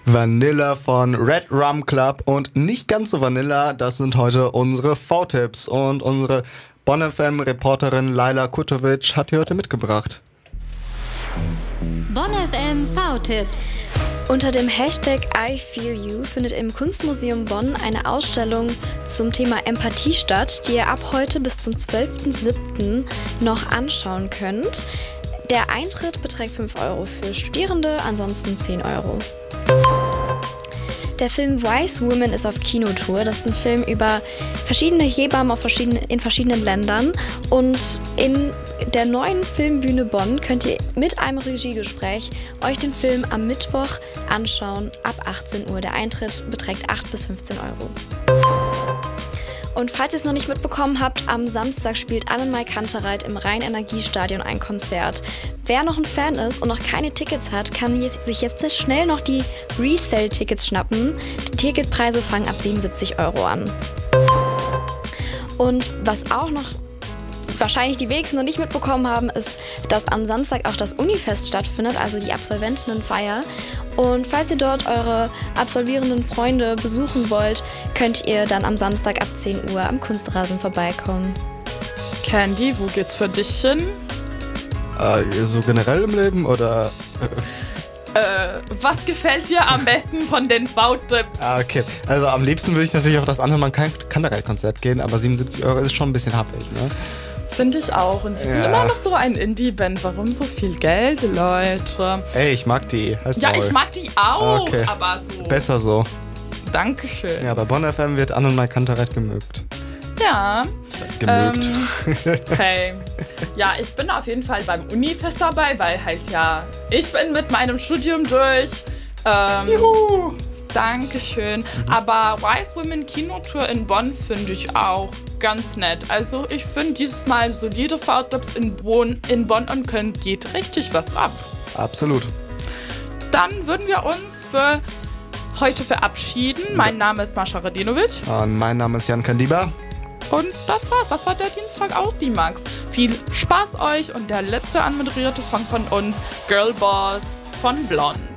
Vanilla von Red Rum Club und nicht ganz so Vanilla, das sind heute unsere V-Tipps und unsere Bonn FM-Reporterin Laila Kutovic hat die heute mitgebracht. Bonn FM V-Tipps. Unter dem Hashtag #IFeelYou findet im Kunstmuseum Bonn eine Ausstellung zum Thema Empathie statt, die ihr ab heute bis zum 12.07. noch anschauen könnt. Der Eintritt beträgt 5 € für Studierende, ansonsten 10 €. Der Film Wise Women ist auf Kinotour. Das ist ein Film über verschiedene Hebammen in verschiedenen Ländern. Und in der neuen Filmbühne Bonn könnt ihr mit einem Regiegespräch euch den Film am Mittwoch anschauen, ab 18 Uhr. Der Eintritt beträgt 8 bis 15 €. Und falls ihr es noch nicht mitbekommen habt, am Samstag spielt Annemarie Kantereit im Rhein-Energie-Stadion ein Konzert. Wer noch ein Fan ist und noch keine Tickets hat, kann sich jetzt schnell noch die Resale-Tickets schnappen. Die Ticketpreise fangen ab 77 € an. Und was auch noch wahrscheinlich die wenigsten noch nicht mitbekommen haben, ist, dass am Samstag auch das Unifest stattfindet, also die Absolventinnenfeier. Und falls ihr dort eure absolvierenden Freunde besuchen wollt, könnt ihr dann am Samstag ab 10 Uhr am Kunstrasen vorbeikommen. Candy, wo geht's für dich hin? So generell im Leben oder? Was gefällt dir am besten von den V-Tipps? Okay. Also am liebsten würde ich natürlich auf das Annemarie Kantereit-Konzert gehen, aber 77 € ist schon ein bisschen happig, ne? Finde ich auch. Und die sind immer noch so ein Indie-Band. Warum so viel Geld, Leute? Ey, ich mag die. Ja, ich mag die auch, okay. Aber so. Besser so. Dankeschön. Ja, bei Bonn FM wird Annemarie Kantereit gemögt. Ja. Gemögt. Hey. Ja, ich bin auf jeden Fall beim Unifest dabei, weil halt ja, ich bin mit meinem Studium durch. Juhu! Dankeschön. Aber Wise Women Kinotour in Bonn finde ich auch ganz nett. Also ich finde dieses Mal solide V-Tipps in Bonn und Köln geht richtig was ab. Absolut. Dann würden wir uns für heute verabschieden. Mein Name ist Mascha Radinovic. Und mein Name ist Jan Kandiba. Und das war's. Das war der Dienstag auch die Max. Viel Spaß euch und der letzte anmoderierte Song von uns, Girl Boss von Blond.